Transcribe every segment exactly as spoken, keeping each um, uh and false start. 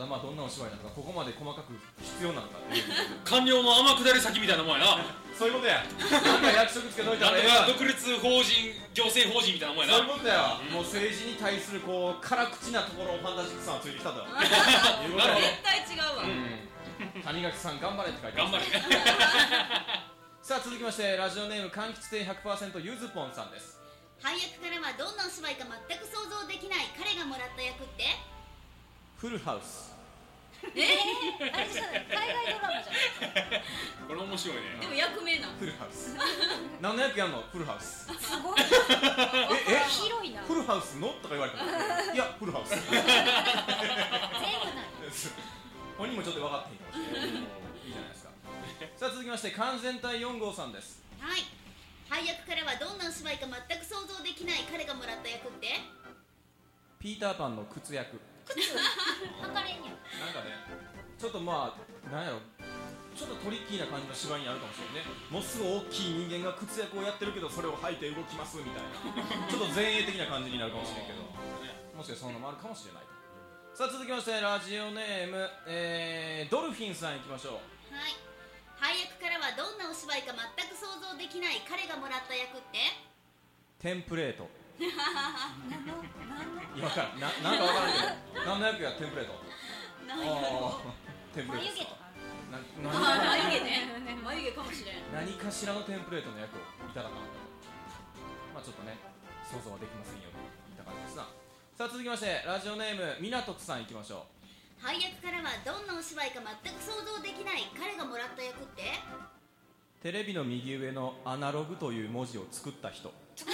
まあどんなお芝居なのか、ここまで細かく必要なのかっていう官僚の天下り先みたいなもんやなそういうことや。なんか役職つけといたなんとらええわか独立法人行政法人みたいなもんやそういうなことや、もう政治に対するこう辛口なところをファンタジックさんはついてきたということやね。 絶対違うわ、 うん、谷垣さん頑張れって書いてます。 頑張れさあ続きましてラジオネーム柑橘亭 ひゃくパーセント ゆずぽんさんです。 配役からはどんなお芝居か全く想像できない彼がもらった役って？ フルハウス。 えー、あれじゃない海外ドラマじゃないこれ面白いね。 でも役名なんフルハウス何の役やんの？フルハウス。 すごいええ広いなフルハウスのとか言われたらいやフルハウス全部ない本人もちょっと分かってへんかもしれないいいじゃないですか。さあ続きまして完全体よん号さんです。 はい、配役からはどんなお芝居か全く想像できない彼がもらった役って？ ピーターパンの靴役。 靴はかれんやん。 なんかねちょっとまあなんやろちょっとトリッキーな感じの芝居になるかもしれないね。もうすぐ大きい人間が靴役をやってるけどそれを履いて動きますみたいなちょっと前衛的な感じになるかもしれんけどもしかしてそんなのもあるかもしれないと。さあ続きましてラジオネーム、えー、ドルフィンさんいきましょう。 はい、配役からはどんなお芝居か全く想像できない彼がもらった役って？ テンプレート。 何の何の今からんななんかわからんけど何の役やテンプレート。 何やろテンプレート眉毛とかなあ何眉毛ね眉毛かもしれん。 何かしらのテンプレートの役をいただかなと。まあちょっとね想像はできませんよといった感じですな。さあ続きましてラジオネームみなとくさんいきましょう。 配役からはどんなお芝居か全く想像できない彼がもらった役って？ テレビの右上のアナログという文字を作った人。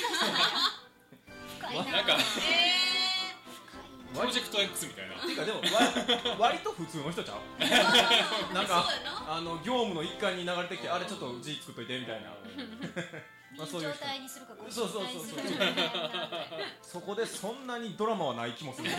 深いななんかえプロジェクト X みたいな。 ていうかでも割と普通の人ちゃうなんかあの業務の一環に流れてきてあれちょっと字作っといてみたいなまあそういう人状態にするかこうそうそうそうそうそこでそんなにドラマはない気もする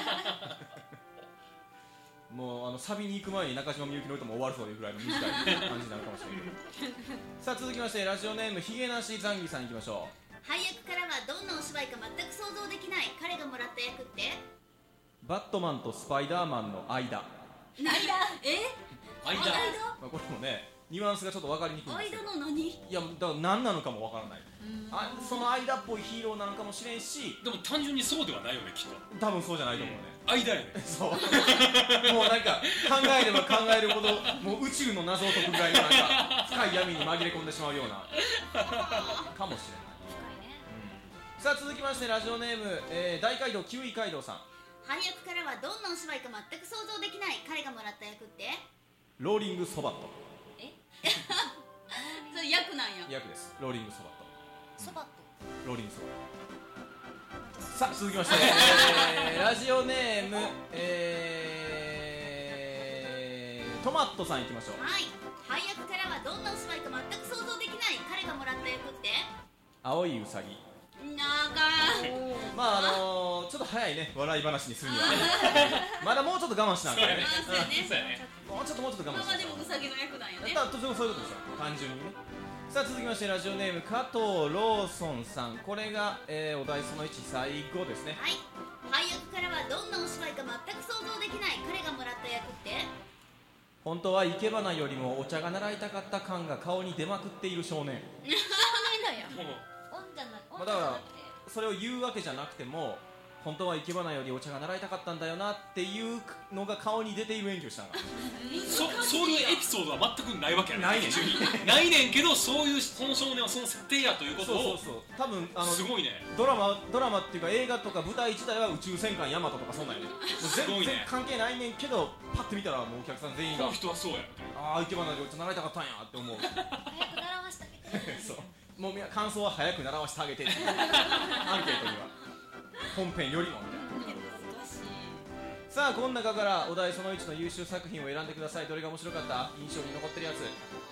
もうあのサビに行く前に中島みゆきの歌も終わるそういうぐらいの短い感じになるかもしれないけどさあ続きましてラジオネームひげなしザンギさんいきましょう。 配役からはどんなお芝居か全く想像できない彼がもらった役って？ バットマンとスパイダーマンの間。 間え間まあ、これもねニュアンスがちょっと分かりにくいんですけど間の何？ いやだから何なのかも分からない。あその間っぽいヒーローなのかもしれんしでも単純にそうではないよねきっと。 多分そうじゃないと思うね。 間やねそうもうなんか考えれば考えるほどもう宇宙の謎を解くぐらいのなんか深い闇に紛れ込んでしまうようなかもしれない。 深いね。 さあ続きましてラジオネーム、えー、大街道キウイ街道さん。 配役からはどんなお芝居か全く想像できない彼がもらった役って？ ローリングソバット。 えそれ役なんや。 役です。ローリングソバット。 そばとローリングソバット。さあ続きまして、えー、ラジオネーム、えー、トマットさんいきましょう。 はい、配役からはどんなお芝居か全く想像できない彼がもらった役って？ 青いウサギ。 長まああのー、ちょっと早いね笑い話にするにはまだもうちょっと我慢しなあかんね。 そうやねそうやね。 もうちょっともうちょっと我慢しなあかん。 まあまあでもウサギの役なんやね。 だからとてもそういうことでしょ単純にね。さあ続きましてラジオネーム加藤ローソンさん。これが、えー、お題そのいち最後ですね。 はい、配役からはどんなお芝居か全く想像できない彼がもらった役って？ 本当は生け花よりもお茶が習いたかった感が顔に出まくっている少年。 少年だよ。 もうオンじゃない。 まあ、だからそれを言うわけじゃなくても本当は生け花よりお茶が習いたかったんだよなっていうのが顔に出ている演技をしたのがそ, そういうエピソードは全くないわけやねないねんないねんけどそういうその少年はその設定やということをそうそうそう多分あのすごいねドラマドラマっていうか映画とか舞台自体は宇宙戦艦ヤマトとかそんなんやねもうすごいね全然関係ないねんけどパッて見たらもうお客さん全員がこの人はそうやみたいな。 ああ生け花でお茶習いたかったんやって思う早く習わしてあげて。 そうもうみんな感想は早く習わせてあげてっていうアンケートには本編よりもみたいな。 難しい。 さあこの中からお題そのいちの優秀作品を選んでください。どれが面白かった印象に残ってるやつ。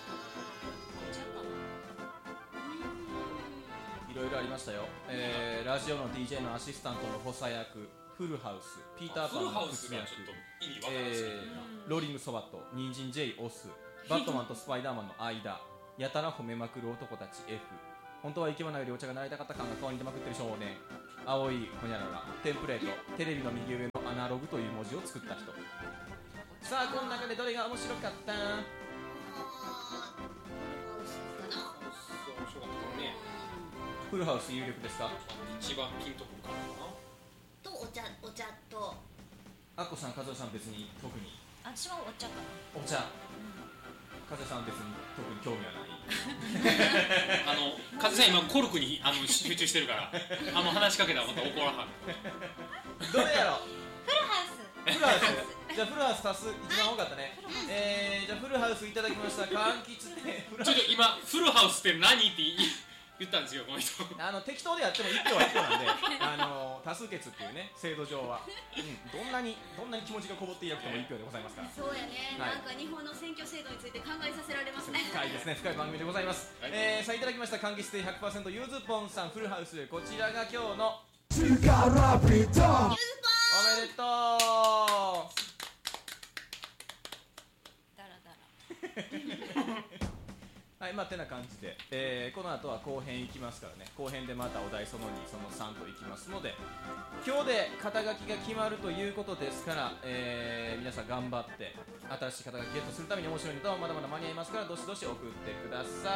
いろいろありましたよ、えー、ラジオの ディージェー のアシスタントの補佐役フルハウスピーターパンのフルハウス娘役がちょっと意味わからないですけど、 えー、ローリングソバット人参 J オスバットマンとスパイダーマンの間やたら褒めまくる男たち F 本当は生け花よりお茶が習いたかった感が顔に出まくってる少年青いホニャララテンプレートテレビの右上のアナログという文字を作った人さあこの中でどれが面白かった？ あーフルハウスかな。 そう面白かったね。 フルハウス有力ですか？ 一番ピンとくるかな。 とお茶お茶とアッコさん、カズオさん別に特に私はお茶かな。 お茶、カズオさんは別に特に興味はない。 あの風さん今コルクにあの集中してるからあの話しかけたらまた怒らはる。 どれやろ？ フルハウス。 フルハウス。じゃあフルハウス足す一番多かったね。えー、じゃあフルハウスいただきました。柑橘でフルハウスちょっと今フルハウスって何って言い言ったんですよこの人。 あの適当でやってもいっ票はいっ票なんで、あの多数決っていうね制度上は、うん、どんなにどんなに気持ちがこぼっていなくてもいっ票でございますから。 そうやね、 はいなんか日本の選挙制度について考えさせられますね。 深いですね、深い番組でございます。 はいえー、さあいただきました柑橘亭 ひゃくパーセント ゆずぽんさんフルハウス、こちらが今日のユーズポンおめでとう。 だらだら。 はい、まあてな感じで、えー、この後は後編いきますからね。後編でまたお題そのにそのさんといきますので、今日で肩書きが決まるということですから、えー、皆さん頑張って新しい肩書きゲットするために面白いネタはまだまだ間に合いますから、どしどし送ってください。